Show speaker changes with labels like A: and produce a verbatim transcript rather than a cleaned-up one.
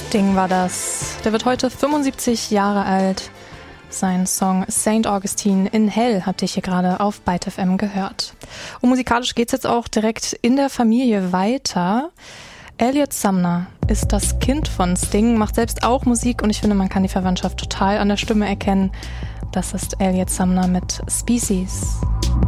A: Sting war das. Der wird heute fünfundsiebzig Jahre alt. Sein Song Saint Augustine in Hell habt ihr hier gerade auf Byte F M gehört. Und musikalisch geht's jetzt auch direkt in der Familie weiter. Elliot Sumner ist das Kind von Sting, macht selbst auch Musik und ich finde, man kann die Verwandtschaft total an der Stimme erkennen. Das ist Elliot Sumner mit Species.